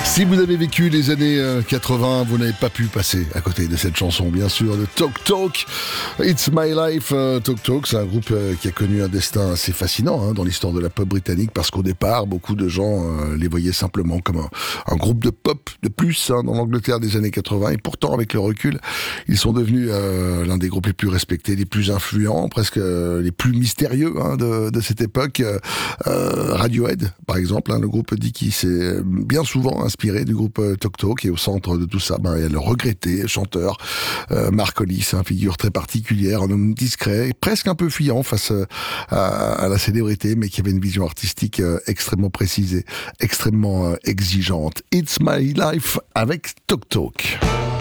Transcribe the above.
Si vous avez vécu les années 80, vous n'avez pas pu passer à côté de cette chanson, bien sûr, de Talk Talk. It's My Life. Talk Talk, c'est un groupe qui a connu un destin assez fascinant dans l'histoire de la pop britannique, parce qu'au départ, beaucoup de gens les voyaient simplement comme un groupe de pop de plus dans l'Angleterre des années 80. Et pourtant, avec le recul, ils sont devenus l'un des groupes les plus respectés, les plus influents, presque les plus mystérieux de cette époque. Radiohead, par exemple, le groupe dit qu'il s'est bien souvent inspiré du groupe Talk Talk, et au centre de tout ça, il y a le regretté chanteur Mark Hollis, figure très particulière, un homme discret, presque un peu fuyant face à la célébrité, mais qui avait une vision artistique extrêmement précise et extrêmement exigeante. It's My Life avec Talk Talk.